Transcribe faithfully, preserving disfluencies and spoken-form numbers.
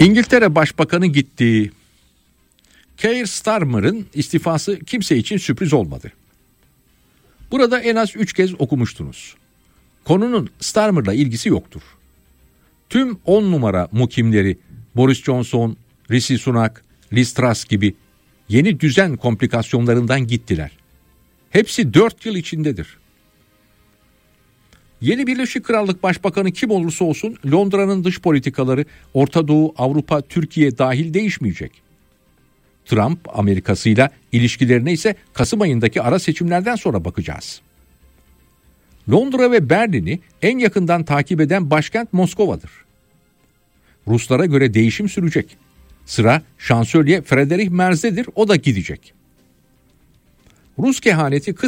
İngiltere Başbakanı gitti. Keir Starmer'ın istifası kimse için sürpriz olmadı. Burada en az üç kez okumuştunuz. Konunun Starmer'la ilgisi yoktur. Tüm on numara mukimleri Boris Johnson, Rishi Sunak, Liz Truss gibi yeni düzen komplikasyonlarından gittiler. Hepsi dört yıl içindedir. Yeni Birleşik Krallık Başbakanı kim olursa olsun Londra'nın dış politikaları Orta Doğu, Avrupa, Türkiye dahil değişmeyecek. Trump Amerika'sıyla ilişkilerine ise Kasım ayındaki ara seçimlerden sonra bakacağız. Londra ve Berlin'i en yakından takip eden başkent Moskova'dır. Ruslara göre değişim sürecek. Sıra Şansölye Friedrich Merz'dedir, o da gidecek. Rus kehaneti kız